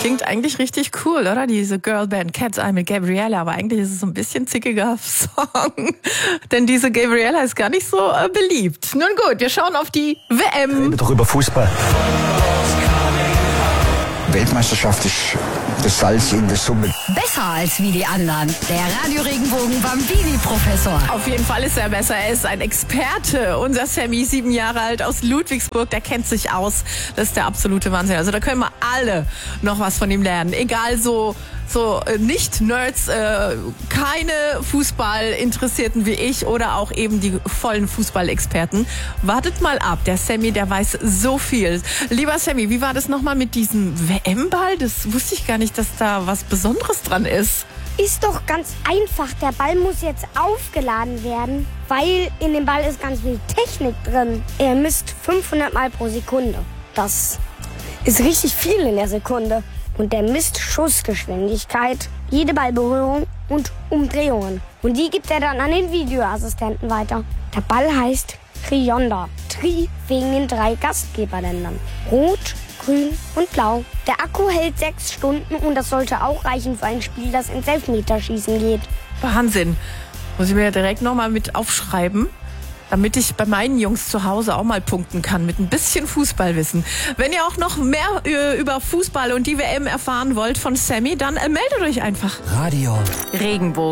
Klingt eigentlich richtig cool, oder? Diese Girlband Cat's Eye mit Gabriella. Aber eigentlich ist es so ein bisschen zickiger Song. Denn diese Gabriella ist gar nicht so beliebt. Nun gut, wir schauen auf die WM. Reden doch über Fußball. Weltmeisterschaft ist das Salz in der Suppe. Besser als wie die anderen. Der Radio Regenbogen Bambini-Professor. Auf jeden Fall ist er besser. Er ist ein Experte. Unser Sammy, 7 Jahre alt, aus Ludwigsburg, der kennt sich aus. Das ist der absolute Wahnsinn. Also da können wir alle noch was von ihm lernen. Egal, so Nicht-Nerds, keine Fußballinteressierten wie ich oder auch eben die vollen Fußballexperten. Wartet mal ab, der Sammy, der weiß so viel. Lieber Sammy, wie war das nochmal mit diesem WM-Ball? Das wusste ich gar nicht, dass da was Besonderes dran ist. Ist doch ganz einfach. Der Ball muss jetzt aufgeladen werden, weil in dem Ball ist ganz viel Technik drin. Er misst 500 Mal pro Sekunde. Das ist richtig viel in der Sekunde. Und der misst Schussgeschwindigkeit, jede Ballberührung und Umdrehungen. Und die gibt er dann an den Videoassistenten weiter. Der Ball heißt Trionda. Tri wegen den 3 Gastgeberländern. Rot, Grün und Blau. Der Akku hält 6 Stunden und das sollte auch reichen für ein Spiel, das ins Elfmeterschießen geht. Wahnsinn. Muss ich mir ja direkt nochmal mit aufschreiben, damit ich bei meinen Jungs zu Hause auch mal punkten kann mit ein bisschen Fußballwissen. Wenn ihr auch noch mehr über Fußball und die WM erfahren wollt von Sammy, dann meldet euch einfach. Radio Regenbogen.